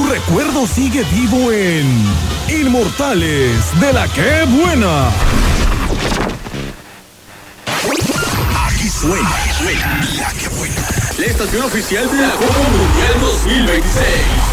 Tu recuerdo sigue vivo en Inmortales de la Qué Buena. Aquí suena la Qué Buena. La estación oficial de la Copa Mundial 2026.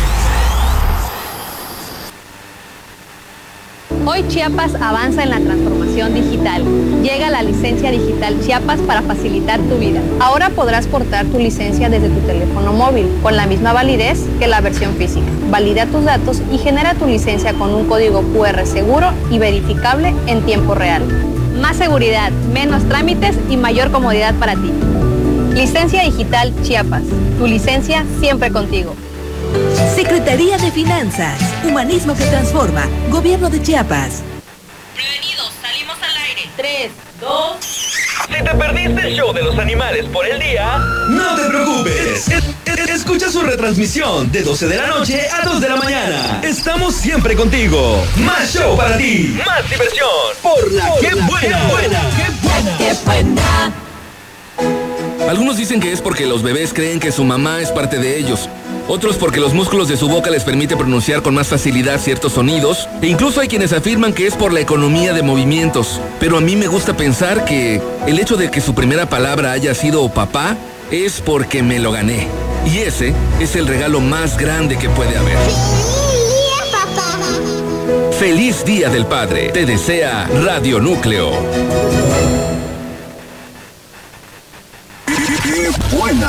Hoy Chiapas avanza en la transformación digital. Llega la licencia digital Chiapas para facilitar tu vida. Ahora podrás portar tu licencia desde tu teléfono móvil, con la misma validez que la versión física. Valida tus datos y genera tu licencia con un código QR seguro y verificable en tiempo real. Más seguridad, menos trámites y mayor comodidad para ti. Licencia digital Chiapas. Tu licencia siempre contigo. Secretaría de Finanzas, Humanismo que Transforma, Gobierno de Chiapas. Prevenidos, salimos al aire. 3, 2... Si te perdiste el show de los animales por el día, no te preocupes. Escucha su retransmisión de 12 de la noche a 2 de la mañana. Estamos siempre contigo. Más show para ti. Más diversión. Por la Qué Buena. ¡Qué buena! Algunos dicen que es porque los bebés creen que su mamá es parte de ellos. Otros porque los músculos de su boca les permite pronunciar con más facilidad ciertos sonidos. E incluso hay quienes afirman que es por la economía de movimientos. Pero a mí me gusta pensar que el hecho de que su primera palabra haya sido papá es porque me lo gané. Y ese es el regalo más grande que puede haber. ¡Feliz día, papá! ¡Feliz Día del Padre! Te desea Radio Núcleo. ¡Qué buena!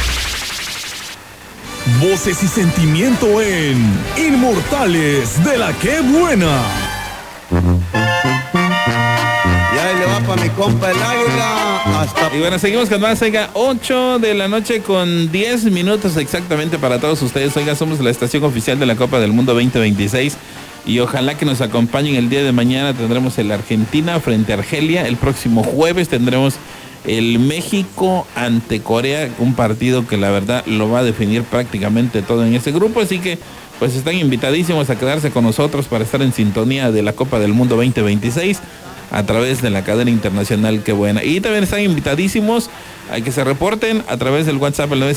Voces y sentimiento en Inmortales de la Qué Buena. Ya le va para mi compa el águila. Hasta... Y bueno, seguimos con más. Oiga, 8 de la noche con 10 minutos exactamente para todos ustedes. Oiga, somos la estación oficial de la Copa del Mundo 2026. Y ojalá que nos acompañen el día de mañana. Tendremos el Argentina frente a Argelia. El próximo jueves tendremos el México ante Corea, un partido que la verdad lo va a definir prácticamente todo en ese grupo, así que pues están invitadísimos a quedarse con nosotros para estar en sintonía de la Copa del Mundo 2026 a través de la cadena internacional Qué Buena. Y también están invitadísimos a que se reporten a través del WhatsApp el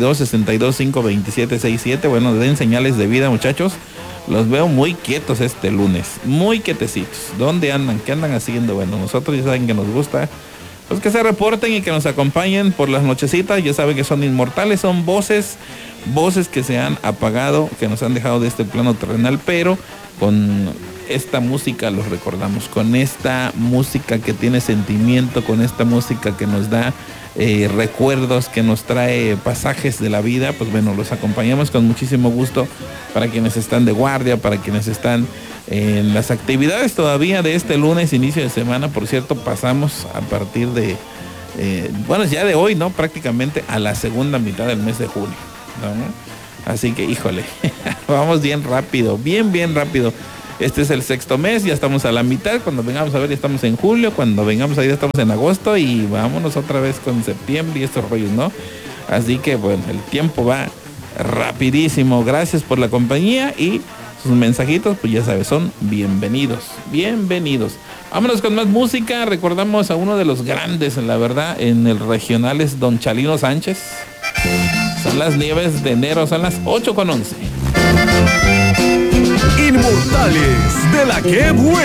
962-625-2767. Bueno, den señales de vida, muchachos. Los veo muy quietos este lunes, muy quietecitos. ¿Dónde andan? ¿Qué andan haciendo? Bueno, nosotros ya saben que nos gusta pues que se reporten y que nos acompañen por las nochecitas. Ya saben que son inmortales, son voces que se han apagado, que nos han dejado de este plano terrenal, pero con esta música los recordamos, con esta música que tiene sentimiento, con esta música que nos da recuerdos, que nos trae pasajes de la vida. Pues bueno, los acompañamos con muchísimo gusto para quienes están de guardia, para quienes están en las actividades todavía de este lunes, inicio de semana. Por cierto, pasamos a partir de, bueno, ya de hoy, ¿no? Prácticamente a la segunda mitad del mes de junio, ¿no? Así que, híjole, vamos bien rápido, bien rápido. Este es el sexto mes, ya estamos a la mitad. Cuando vengamos a ver, ya estamos en julio. Cuando vengamos a ir, ya estamos en agosto. Y vámonos otra vez con septiembre y estos rollos, ¿no? Así que, bueno, el tiempo va rapidísimo. Gracias por la compañía y sus mensajitos, pues ya sabes, son bienvenidos. Vámonos con más música. Recordamos a uno de los grandes, la verdad, en el regional es Don Chalino Sánchez. Son las nieves de enero, son las 8:11. Inmortales de la Qué Buena.